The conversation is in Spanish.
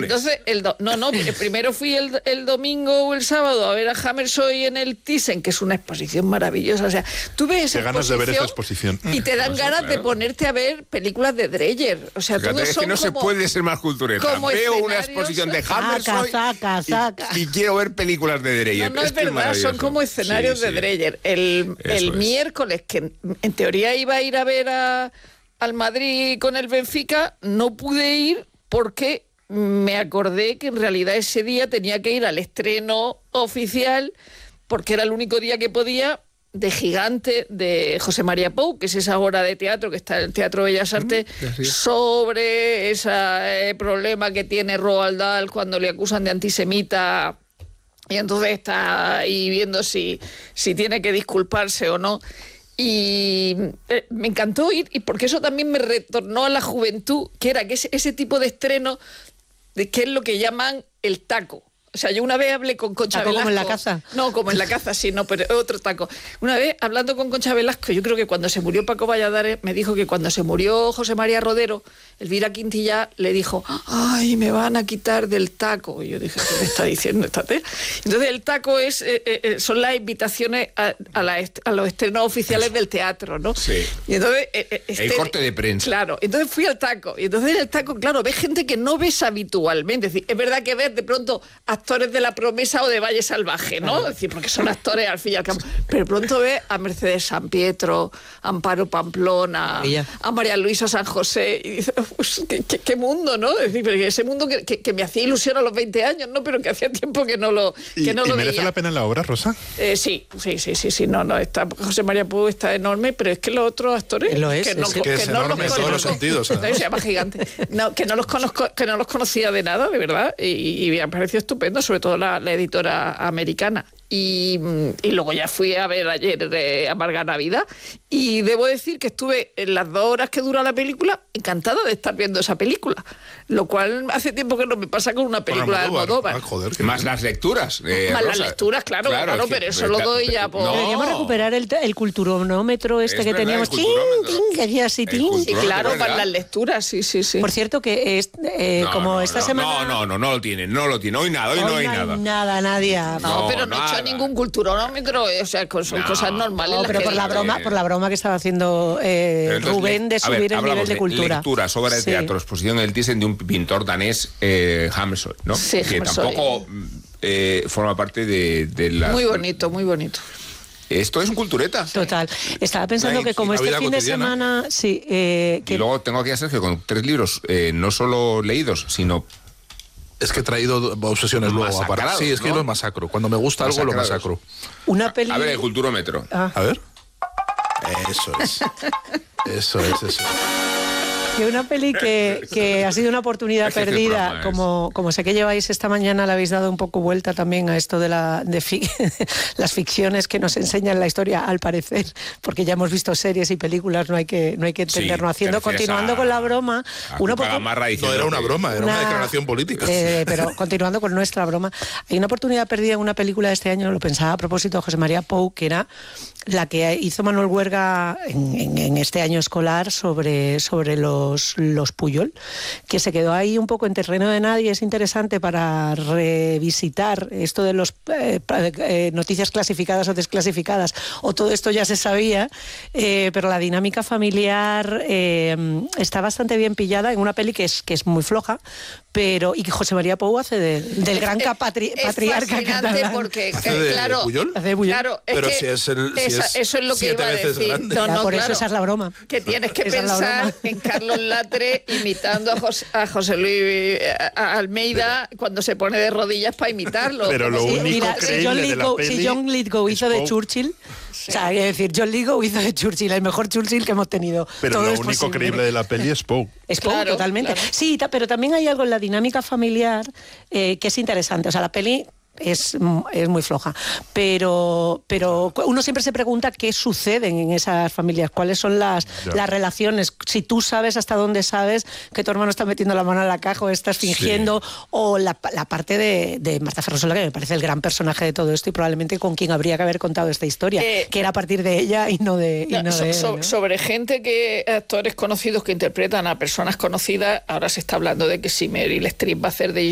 entonces, primero fui el domingo o el sábado a ver a Hammershøi en el Thyssen, que es una exposición maravillosa. O sea, tú ves esa ganas de ver esa exposición. Y te dan ganas de ponerte a ver películas de Dreyer. O sea, fíjate, es que no se puede ser más cultureta. Veo una exposición de Hammershøi y quiero ver películas de Dreyer. No, es verdad, son como escenarios de Dreyer. El miércoles, que en teoría iba a ir a ver al Madrid con el Benfica, no pude ir porque me acordé que en realidad ese día tenía que ir al estreno oficial, porque era el único día que podía, de Gigante, de José María Pou, que es esa obra de teatro que está en el Teatro Bellas Artes, sobre ese problema que tiene Roald Dahl cuando le acusan de antisemita, y entonces está ahí viendo si tiene que disculparse o no. Y me encantó ir, y porque eso también me retornó a la juventud, que era que ese tipo de estreno, que es lo que llaman el taco. O sea, yo una vez hablé con Concha Velasco. ¿Como en la caza? No, como en la caza, sí, no, pero otro taco. Una vez, hablando con Concha Velasco, yo creo que cuando se murió Paco Valladares, me dijo que cuando se murió José María Rodero, Elvira Quintilla le dijo, ¡ay, me van a quitar del taco! Y yo dije, ¿qué me está diciendo esta tía? Entonces, el taco son las invitaciones a los estrenos oficiales del teatro, ¿no? Sí. Y entonces, el corte de prensa. Claro, entonces fui al taco. Y entonces en el taco, claro, ves gente que no ves habitualmente. Es decir, es verdad que ves de pronto actores de La Promesa o de Valle Salvaje, ¿no? Es decir, porque son actores al fin y al cabo. Pero pronto ves a Mercedes San Pietro, a Amparo Pamplona, a María Luisa San José, y dices, pues, ¿qué mundo, ¿no? Es decir, ese mundo que me hacía ilusión a los 20 años, ¿no? Pero que hacía tiempo que no lo veía. ¿Y merece la pena la obra, Rosa? Sí. No, está, José María Pou está enorme, pero es que los otros actores... que es enorme en todos los sentidos. Se llama Gigante. No, que no los conocía de nada, de verdad, y me ha parecido estupendo, sobre todo la editora americana. Y luego ya fui a ver ayer Amarga Navidad, y debo decir que estuve en las 2 horas que dura la película encantada de estar viendo esa película, lo cual hace tiempo que no me pasa con una película de Almodóvar. Más las lecturas. Más las lecturas, claro, pero eso lo doy ya por... Deberíamos recuperar el culturonómetro que teníamos. Sí, claro, más las lecturas, sí. Por cierto, que esta semana... No lo tiene. Hoy nada, no hay nada. Nada, nadie. No, pero no he hecho ningún culturonómetro, o sea, son cosas normales. No, pero por la broma que estaba haciendo Rubén de subir el nivel de cultura. Lecturas, obra de teatro, exposición en el Thyssen de un pintor danés, Hammershøi, ¿no? Sí, que tampoco forma parte de la... Muy bonito. Esto es un cultureta. Total. Estaba pensando que como este fin de semana... Y luego tengo aquí a Sergio con 3 libros, no solo leídos, sino... Es que he traído obsesiones luego aparte. Sí, es que los masacro. Cuando me gusta algo, lo masacro. Una peli... A ver, el culturómetro. A ver. Eso es. Y una peli que ha sido una oportunidad perdida, como sé que lleváis esta mañana, le habéis dado un poco vuelta también a esto de las ficciones que nos enseñan la historia, al parecer, porque ya hemos visto series y películas, no hay que entendernos haciendo. Continuando con la broma... No era una broma, era una declaración política. Pero continuando con nuestra broma, hay una oportunidad perdida en una película de este año, lo pensaba a propósito de José María Pou, que era la que hizo Manuel Huerga en este año escolar sobre los Puyol, que se quedó ahí un poco en terreno de nadie. Es interesante para revisitar esto de los noticias clasificadas o desclasificadas, o todo esto ya se sabía, pero la dinámica familiar está bastante bien pillada en una peli que es muy floja, y que José María Pou hace del gran patriarca catalán. Porque, ¿de Puyol? Claro, pero eso es lo que iba a decir. Por eso esa es la broma. Que tienes que pensar en Carlos Latre imitando a José Luis Almeida cuando se pone de rodillas para imitarlo. Pero lo único creíble de la peli... Si John Lithgow hizo de Churchill... Sí. O sea, hay que decir, John Lithgow hizo de Churchill, el mejor Churchill que hemos tenido. Pero lo único creíble de la peli es Pou. Es Pou, claro, totalmente. Claro. Sí, pero también hay algo en la dinámica familiar que es interesante. O sea, la peli es muy floja, pero uno siempre se pregunta qué sucede en esas familias, cuáles son las relaciones, si tú sabes hasta dónde sabes que tu hermano está metiendo la mano en la caja o estás fingiendo, o la parte de Marta Ferrusola, que me parece el gran personaje de todo esto y probablemente con quien habría que haber contado esta historia, que era a partir de ella y no de él, ¿no? Sobre actores conocidos que interpretan a personas conocidas, ahora se está hablando de que si Meryl Streep va a hacer de